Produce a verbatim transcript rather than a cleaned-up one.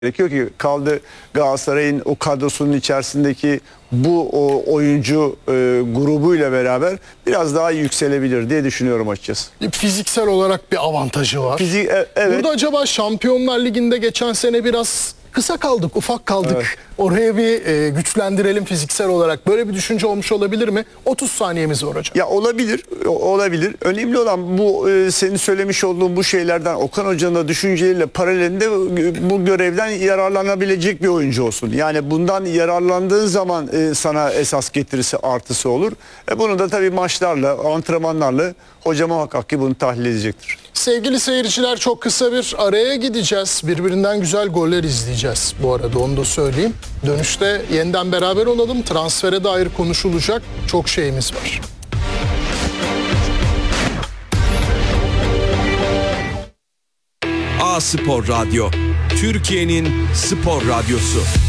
gerekiyor ki kaldı Galatasaray'ın o kadrosunun içerisindeki bu o oyuncu e, grubuyla beraber biraz daha yükselebilir diye düşünüyorum açıkçası. Fiziksel olarak bir avantajı var. Fizik, e, evet. Burada acaba Şampiyonlar Ligi'nde geçen sene biraz kısa kaldık, ufak kaldık. Evet. Oraya bir e, güçlendirelim fiziksel olarak. Böyle bir düşünce olmuş olabilir mi? otuz saniyemiz var hocam. Ya olabilir, o- olabilir. Önemli olan bu e, senin söylemiş olduğun bu şeylerden Okan Hoca'nın da düşünceleriyle paralelinde e, bu görevden yararlanabilecek bir oyuncu olsun. Yani bundan yararlandığın zaman e, sana esas getirisi artısı olur. E, bunu da tabii maçlarla, antrenmanlarla hoca muhakkak ki bunu tahlil edecektir. Sevgili seyirciler, çok kısa bir araya gideceğiz. Birbirinden güzel goller izleyeceğiz bu arada, onu da söyleyeyim. Dönüşte yeniden beraber olalım. Transfere dair konuşulacak çok şeyimiz var. A Spor Radyo, Türkiye'nin spor radyosu.